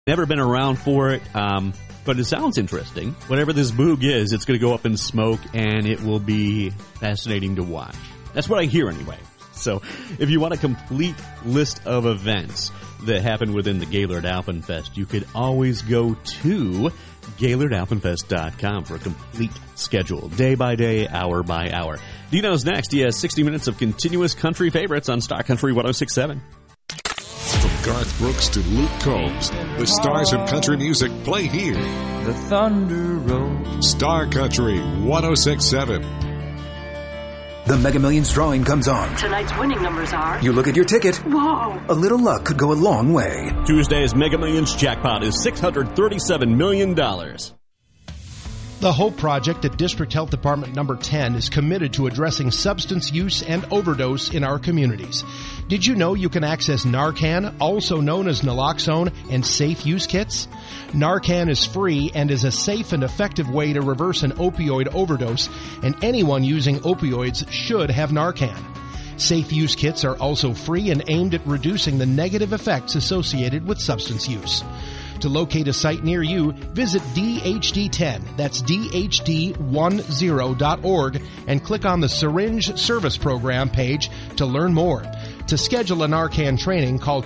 Never been around for it, but it sounds interesting. Whatever this Boog is, it's going to go up in smoke, and it will be fascinating to watch. That's what I hear anyway. So if you want a complete list of events that happen within the Gaylord Alpenfest, you could always go to GaylordAlpenfest.com for a complete schedule, day by day, hour by hour. Dino's next. He has 60 minutes of continuous country favorites on Star Country 106.7. From Garth Brooks to Luke Combs, the stars of country music play here. The thunder rolls. Star Country 106.7. The Mega Millions drawing comes on. Tonight's winning numbers are... You look at your ticket. Whoa! A little luck could go a long way. Tuesday's Mega Millions jackpot is $637 million. The Hope Project at District Health Department number 10 is committed to addressing substance use and overdose in our communities. Did you know you can access Narcan, also known as naloxone, and safe use kits? Narcan is free and is a safe and effective way to reverse an opioid overdose, and anyone using opioids should have Narcan. Safe use kits are also free and aimed at reducing the negative effects associated with substance use. To locate a site near you, visit DHD10, that's DHD10.org, and click on the Syringe Service Program page to learn more. To schedule a Narcan training, call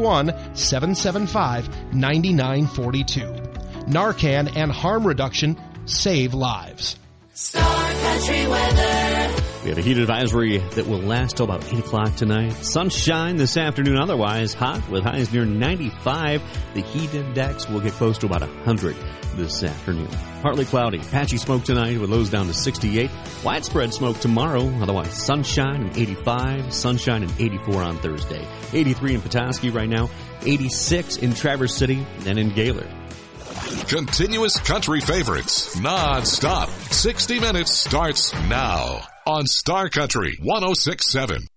231-775-9942. Narcan and harm reduction save lives. Star Country weather. We have a heat advisory that will last till about 8 o'clock tonight. Sunshine this afternoon, otherwise hot with highs near 95. The heat index will get close to about 100 this afternoon. Partly cloudy, patchy smoke tonight with lows down to 68. Widespread smoke tomorrow, otherwise sunshine and 85, sunshine and 84 on Thursday. 83 in Petoskey right now, 86 in Traverse City, and in Gaylord. Continuous country favorites, non-stop. 60 minutes starts now on Star Country 106.7.